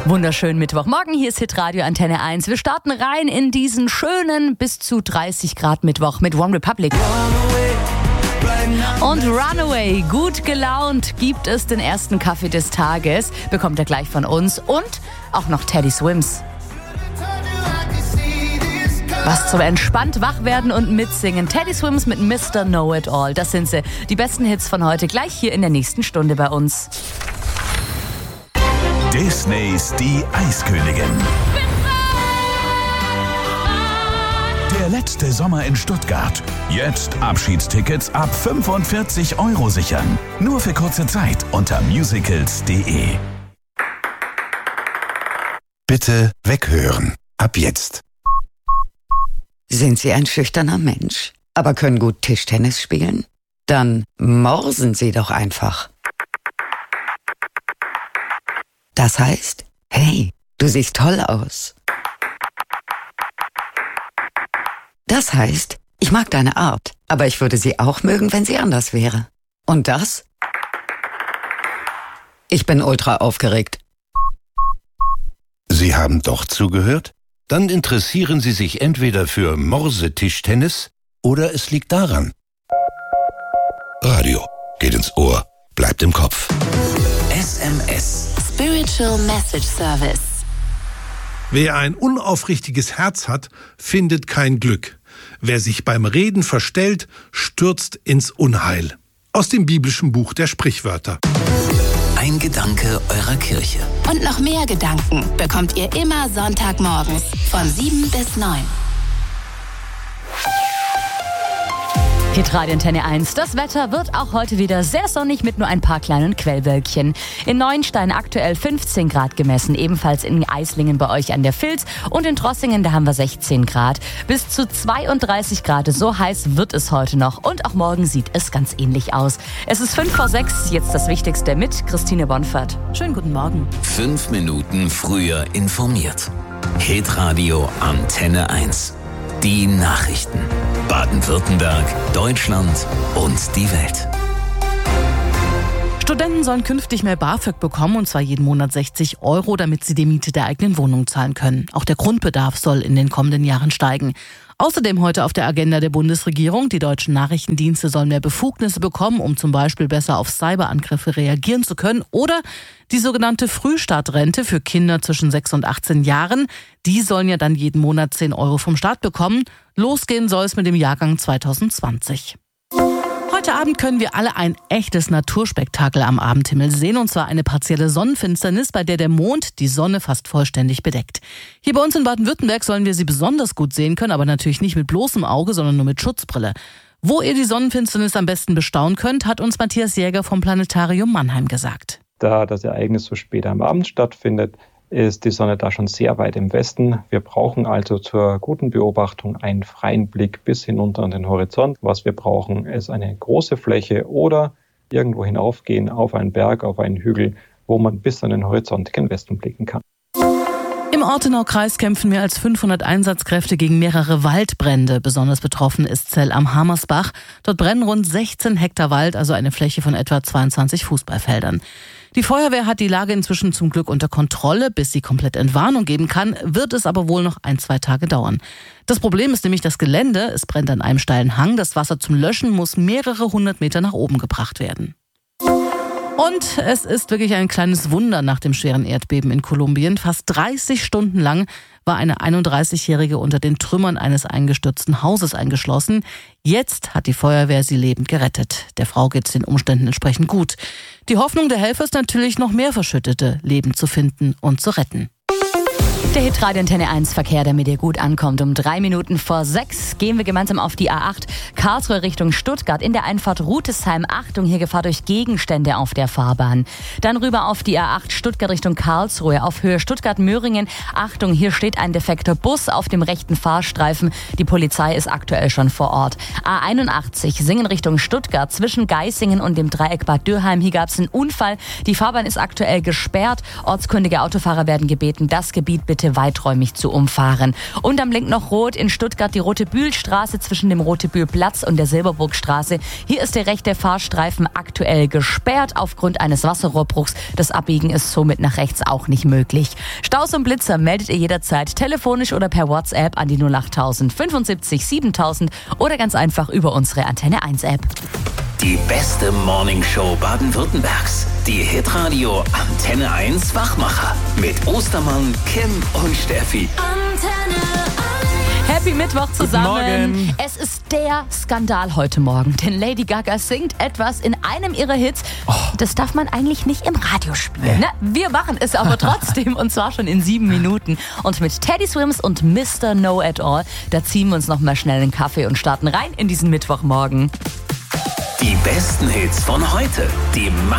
Wunderschönen Mittwochmorgen, hier ist Hitradio Antenne 1. Wir starten rein in diesen schönen bis zu 30 Grad Mittwoch mit One Republic. Und Runaway, gut gelaunt, gibt es den ersten Kaffee des Tages, bekommt er gleich von uns und auch noch Teddy Swims. Was zum entspannt wach werden und mitsingen. Teddy Swims mit Mr. Know It All. Das sind sie, die besten Hits von heute, gleich hier in der nächsten Stunde bei uns. Disneys Die Eiskönigin. Der letzte Sommer in Stuttgart. Jetzt Abschiedstickets ab 45 € sichern. Nur für kurze Zeit unter musicals.de. Bitte weghören. Ab jetzt. Sind Sie ein schüchterner Mensch, aber können gut Tischtennis spielen? Dann morsen Sie doch einfach. Das heißt, hey, du siehst toll aus. Das heißt, ich mag deine Art, aber ich würde sie auch mögen, wenn sie anders wäre. Und das? Ich bin ultra aufgeregt. Sie haben doch zugehört? Dann interessieren Sie sich entweder für Morsetischtennis oder es liegt daran. Radio geht ins Ohr, bleibt im Kopf. SMS. Spiritual Message Service. Wer ein unaufrichtiges Herz hat, findet kein Glück. Wer sich beim Reden verstellt, stürzt ins Unheil. Aus dem biblischen Buch der Sprichwörter. Ein Gedanke eurer Kirche. Und noch mehr Gedanken bekommt ihr immer Sonntagmorgens von 7 bis 9. Hitradio Antenne 1. Das Wetter wird auch heute wieder sehr sonnig mit nur ein paar kleinen Quellwölkchen. In Neuenstein aktuell 15 Grad gemessen, ebenfalls in Eislingen bei euch an der Vils und in Trossingen, da haben wir 16 Grad. Bis zu 32 Grad, so heiß wird es heute noch und auch morgen sieht es ganz ähnlich aus. Es ist 5:06, jetzt das Wichtigste mit Christine Bonfert. Schönen guten Morgen. 5 Minuten früher informiert. Hitradio Antenne 1. Die Nachrichten. Baden-Württemberg, Deutschland und die Welt. Studenten sollen künftig mehr BAföG bekommen, und zwar jeden Monat 60 €, damit sie die Miete der eigenen Wohnung zahlen können. Auch der Grundbedarf soll in den kommenden Jahren steigen. Außerdem heute auf der Agenda der Bundesregierung: Die deutschen Nachrichtendienste sollen mehr Befugnisse bekommen, um zum Beispiel besser auf Cyberangriffe reagieren zu können. Oder die sogenannte Frühstartrente für Kinder zwischen 6 und 18 Jahren. Die sollen ja dann jeden Monat 10 € vom Staat bekommen. Losgehen soll es mit dem Jahrgang 2020. Heute Abend können wir alle ein echtes Naturspektakel am Abendhimmel sehen, und zwar eine partielle Sonnenfinsternis, bei der der Mond die Sonne fast vollständig bedeckt. Hier bei uns in Baden-Württemberg sollen wir sie besonders gut sehen können, aber natürlich nicht mit bloßem Auge, sondern nur mit Schutzbrille. Wo ihr die Sonnenfinsternis am besten bestaunen könnt, hat uns Matthias Jäger vom Planetarium Mannheim gesagt. Da das Ereignis so spät am Abend stattfindet, ist die Sonne da schon sehr weit im Westen. Wir brauchen also zur guten Beobachtung einen freien Blick bis hinunter an den Horizont. Was wir brauchen, ist eine große Fläche oder irgendwo hinaufgehen auf einen Berg, auf einen Hügel, wo man bis an den Horizont gen Westen blicken kann. Im Ortenaukreis kämpfen mehr als 500 Einsatzkräfte gegen mehrere Waldbrände. Besonders betroffen ist Zell am Hamersbach. Dort brennen rund 16 Hektar Wald, also eine Fläche von etwa 22 Fußballfeldern. Die Feuerwehr hat die Lage inzwischen zum Glück unter Kontrolle. Bis sie komplett Entwarnung geben kann, wird es aber wohl noch 1-2 Tage dauern. Das Problem ist nämlich das Gelände. Es brennt an einem steilen Hang. Das Wasser zum Löschen muss mehrere 100 Meter nach oben gebracht werden. Und es ist wirklich ein kleines Wunder nach dem schweren Erdbeben in Kolumbien. Fast 30 Stunden lang war eine 31-Jährige unter den Trümmern eines eingestürzten Hauses eingeschlossen. Jetzt hat die Feuerwehr sie lebend gerettet. Der Frau geht es den Umständen entsprechend gut. Die Hoffnung der Helfer ist natürlich, noch mehr Verschüttete lebend zu finden und zu retten. Der Hitradio Antenne 1 Verkehr, der mit dir gut ankommt. Um 6:03 gehen wir gemeinsam auf die A8 Karlsruhe Richtung Stuttgart. In der Einfahrt Rutesheim, Achtung, hier Gefahr durch Gegenstände auf der Fahrbahn. Dann rüber auf die A8 Stuttgart Richtung Karlsruhe auf Höhe Stuttgart-Möhringen. Achtung, hier steht ein defekter Bus auf dem rechten Fahrstreifen. Die Polizei ist aktuell schon vor Ort. A81 Singen Richtung Stuttgart zwischen Geisingen und dem Dreieck Bad Dürheim. Hier gab es einen Unfall. Die Fahrbahn ist aktuell gesperrt. Ortskundige Autofahrer werden gebeten, das Gebiet bitte bitte weiträumig zu umfahren. Und am Link noch rot in Stuttgart die Rote-Bühl-Straße zwischen dem Rote-Bühl-Platz und der Silberburgstraße. Hier ist der rechte Fahrstreifen aktuell gesperrt aufgrund eines Wasserrohrbruchs. Das Abbiegen ist somit nach rechts auch nicht möglich. Staus und Blitzer meldet ihr jederzeit telefonisch oder per WhatsApp an die 08000 75 7000 oder ganz einfach über unsere Antenne 1 App. Die beste Morningshow Baden-Württembergs. Die Hitradio Antenne 1 Wachmacher. Mit Ostermann, Kim und Steffi. Antenne 1. Happy Mittwoch zusammen. Guten Morgen. Es ist der Skandal heute Morgen, denn Lady Gaga singt etwas in einem ihrer Hits. Das darf man eigentlich nicht im Radio spielen. Ne? Wir machen es aber trotzdem und zwar schon in 7 Minuten. Und mit Teddy Swims und Mr. Know It All, da ziehen wir uns noch mal schnell einen Kaffee und starten rein in diesen Mittwochmorgen. Die besten Hits von heute. Die